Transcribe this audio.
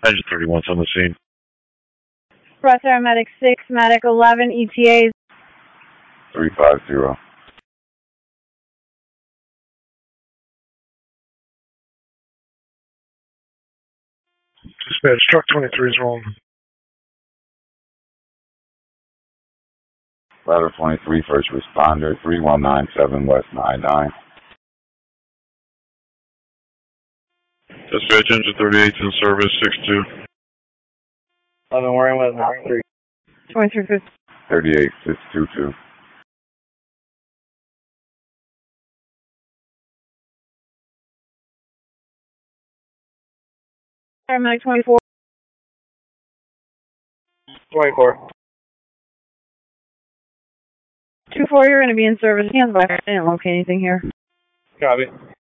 Engine 31's on the scene. Express Medic 6, Medic 11, ETA 350. Dispatch, truck 23 is wrong. Ladder 23, first responder, 3197 West 99. Dispatch, Engine 38's in service, 6-2. 11 Warren West 93. 2350. 38 622. Medic 24. 24. 2-4, you're going to be in service. Hands by. I didn't locate anything here. Copy.